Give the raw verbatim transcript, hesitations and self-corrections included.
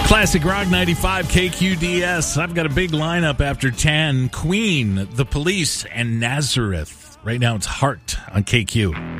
Classic Rock ninety-five K Q D S. I've got a big lineup after ten. Queen, The Police, and Nazareth. Right now it's Heart on K Q.